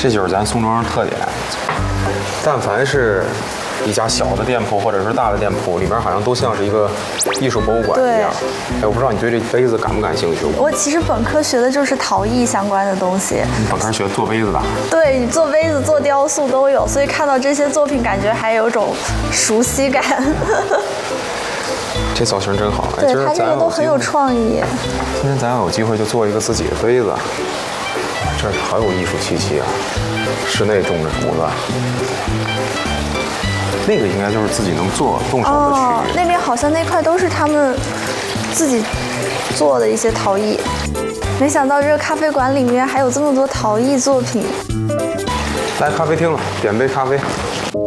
这就是咱宋庄的特点。但凡是一家小的店铺或者是大的店铺，里面好像都像是一个艺术博物馆一样。哎，我不知道你对这杯子感不感兴趣？ 我其实本科学的就是陶艺相关的东西。 你本科学做杯子的？ 对，你做杯子、做雕塑都有，所以看到这些作品，感觉还有种熟悉感。 这造型真好， 对，它这个都很有创意。 今天咱要有机会就做一个自己的杯子，这好有艺术气息啊！室内种着竹子，那个应该就是自己能做动手的区域。 那边好像那块都是他们自己做的一些陶艺。没想到这个咖啡馆里面还有这么多陶艺作品。 来咖啡厅了，点杯咖啡。